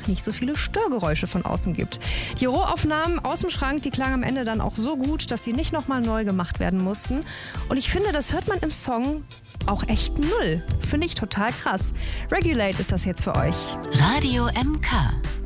nicht so viele Störgeräusche von außen gibt. Die Rohaufnahmen aus dem Schrank, die klangen am Ende dann auch so gut, dass sie nicht nochmal neu gemacht werden mussten. Und ich finde, das hört man im Song auch echt null. Finde ich total krass. Regulate ist das jetzt für euch. Radio MK.